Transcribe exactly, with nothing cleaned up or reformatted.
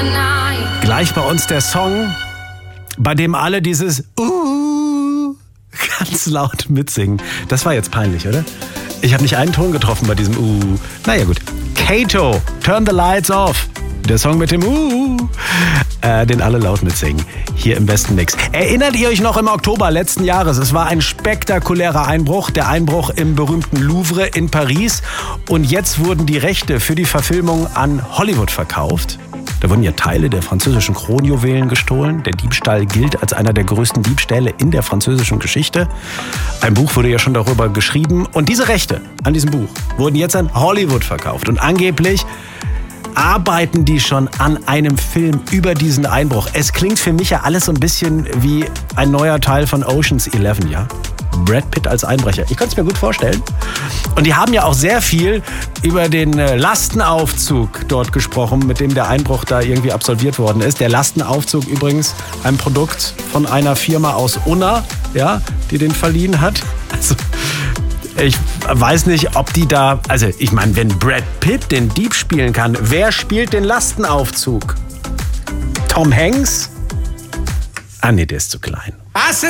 Gleich bei uns der Song, bei dem alle dieses uh ganz laut mitsingen. Das war jetzt peinlich, oder? Ich habe nicht einen Ton getroffen bei diesem uh. Naja gut. Kato, Turn the Lights Off. Der Song mit dem uh, äh, den alle laut mitsingen. Hier im besten Mix. Erinnert ihr euch noch im Oktober letzten Jahres? Es war ein spektakulärer Einbruch. Der Einbruch im berühmten Louvre in Paris. Und jetzt wurden die Rechte für die Verfilmung an Hollywood verkauft. Da wurden ja Teile der französischen Kronjuwelen gestohlen. Der Diebstahl gilt als einer der größten Diebstähle in der französischen Geschichte. Ein Buch wurde ja schon darüber geschrieben. Und diese Rechte an diesem Buch wurden jetzt an Hollywood verkauft. Und angeblich arbeiten die schon an einem Film über diesen Einbruch. Es klingt für mich ja alles so ein bisschen wie ein neuer Teil von Ocean's Eleven, ja? Brad Pitt als Einbrecher. Ich kann es mir gut vorstellen. Und die haben ja auch sehr viel über den Lastenaufzug dort gesprochen, mit dem der Einbruch da irgendwie absolviert worden ist. Der Lastenaufzug übrigens ein Produkt von einer Firma aus Unna, ja, die den verliehen hat. Also ich weiß nicht, ob die da... Also ich meine, wenn Brad Pitt den Dieb spielen kann, wer spielt den Lastenaufzug? Tom Hanks? Ah nee, der ist zu klein.